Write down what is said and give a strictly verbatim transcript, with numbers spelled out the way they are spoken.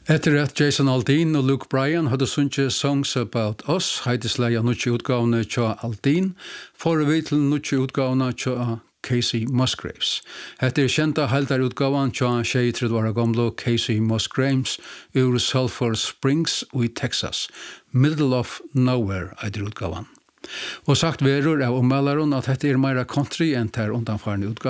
Etter at Jason Aldean og Luke Bryan hadde sunget Songs About Us, heidesleia nutje utgavene tja Aldean, for vi til nutje utgavene tja Casey Musgraves. Etter kjenta heldar utgavan tja tjei-tredve åra gamle Casey Musgraves ur Sulphur Springs i Texas, Middle of Nowhere eider utgavan. Og sagt verur av ommeldaren at dette er meira country enn ter undanfarne utgavan.